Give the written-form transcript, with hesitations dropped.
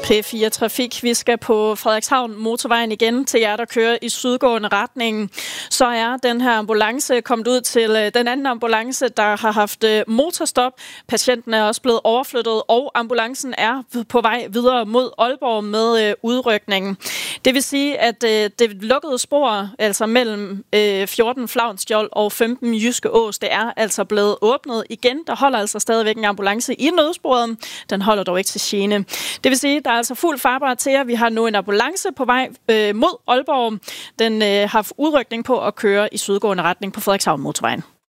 P4 Trafik. Vi skal på Frederikshavn motorvejen igen til jer, der kører i sydgående retning. Så er den her ambulance kommet ud til den anden ambulance, der har haft motorstop. Patienten er også blevet overflyttet, og ambulancen er på vej videre mod Aalborg med udrykningen. Det vil sige, at det lukkede spor, altså mellem 14 Flavnsskjold og 15 Jyske Ås, det er altså blevet åbnet igen. Der holder altså stadigvæk en ambulance i nødsporet. Den holder dog ikke til gene. Det vil sige, der er altså fuld farbart til jer. Vi har nu en ambulance på vej mod Aalborg. Den har udrykning på at køre i sydgående retning på Frederikshavn motorvejen.